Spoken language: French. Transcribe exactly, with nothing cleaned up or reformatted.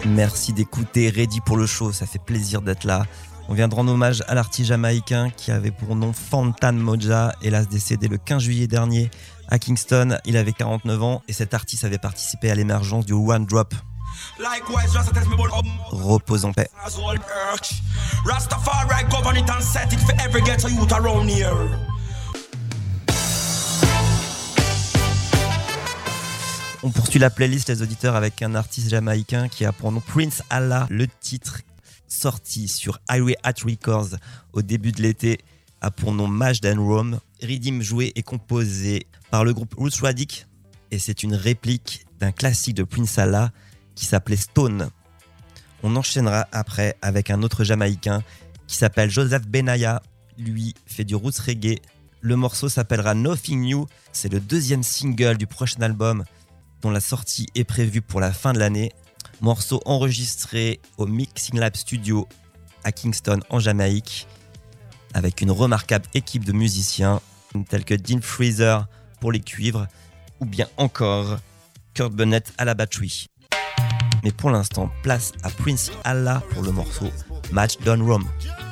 Merci d'écouter Ready pour le show, ça fait plaisir d'être là. On vient de rendre hommage à l'artiste jamaïcain qui avait pour nom Fantan Mojah, hélas décédé le quinze juillet dernier à Kingston. Il avait quarante-neuf ans et cet artiste avait participé à l'émergence du One Drop. Repose en paix. On poursuit la playlist, les auditeurs, avec un artiste jamaïcain qui a pour nom Prince Allah. Le titre sorti sur Highway Hat Records au début de l'été a pour nom Mashed and Rome. Rhythm joué et composé par le groupe Roots Radic et c'est une réplique d'un classique de Prince Allah qui s'appelait Stone. On enchaînera après avec un autre jamaïcain qui s'appelle Joseph Benaya. Lui fait du roots reggae. Le morceau s'appellera Nothing New. C'est le deuxième single du prochain album dont la sortie est prévue pour la fin de l'année. Morceau enregistré au Mixing Lab Studio à Kingston en Jamaïque avec une remarquable équipe de musiciens tels que Dean Freezer pour les cuivres ou bien encore Kurt Bennett à la batterie. Mais pour l'instant, place à Prince Allah pour le morceau Match Done Rome.